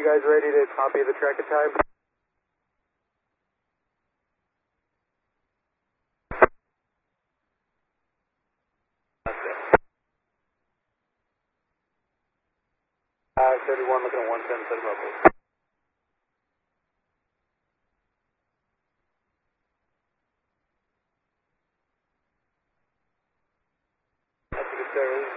guys ready to copy the track and time? Okay. 31 looking at 110, set him up, please. That's a good start, release.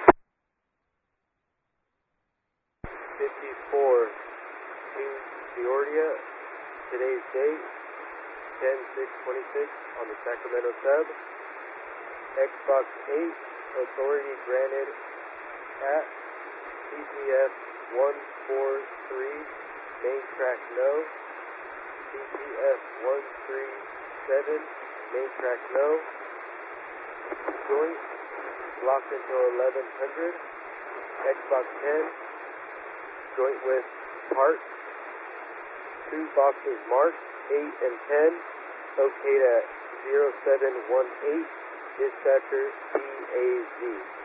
54 to Peoria, today's date, 10/6/26 on the Sacramento sub. Xbox 8, authority granted at CPF 143, main track no. CPF 137, main track no. Joint, locked until 1100. Xbox 10, joint with parts. 2 boxes marked, 8 and 10. Okayed at 0718. Dispatcher CAZ.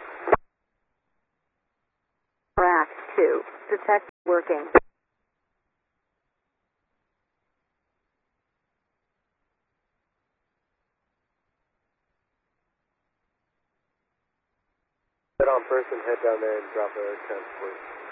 Rack 2. Detect working. Get on first and head down there and drop a transport.